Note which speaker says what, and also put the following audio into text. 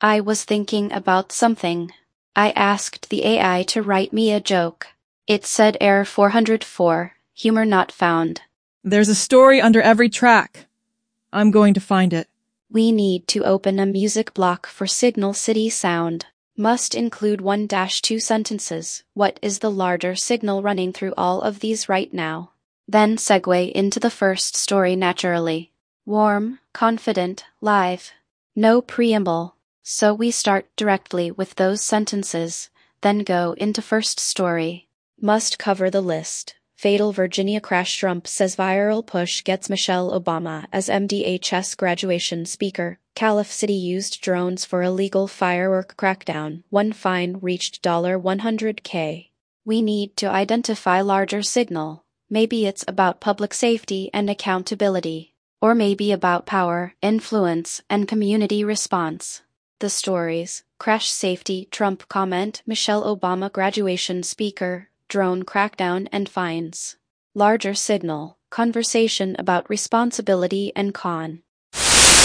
Speaker 1: I was thinking about something. I asked the AI to write me a joke. It said error 404, humor not found.
Speaker 2: There's a story under every track. I'm going to find it.
Speaker 1: We need to open a music block for Signal City sound. Must include 1-2 sentences. What is the larger signal running through all of these right now? Then segue into the first story naturally. Warm, confident, live. No preamble. So we start directly with those sentences, then go into first story. Must cover the list. Fatal Virginia crash. Trump says viral push gets Michelle Obama as MDHS graduation speaker. Calif City used drones for illegal firework crackdown. One fine reached $100K. We need to identify larger signal. Maybe it's about public safety and accountability. Or maybe about power, influence, and community response. The stories: crash safety, Trump comment, Michelle Obama graduation speaker, drone crackdown and fines. Larger signal: conversation about responsibility and con.